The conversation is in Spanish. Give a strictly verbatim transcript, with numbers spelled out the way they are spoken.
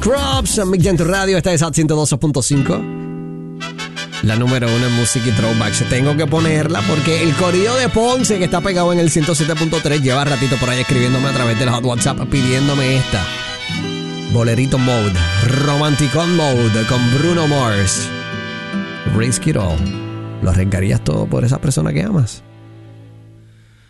Scrubs, Mick en tu radio. Esta es A ciento dos punto cinco. La número uno en música y throwbacks. Tengo que ponerla porque el corrido de Ponce, que está pegado en el ciento siete punto tres, lleva ratito por ahí escribiéndome a través del hot WhatsApp pidiéndome esta. Bolerito Mode, Romanticón Mode con Bruno Mars. Risk It All. ¿Lo arriesgarías todo por esa persona que amas?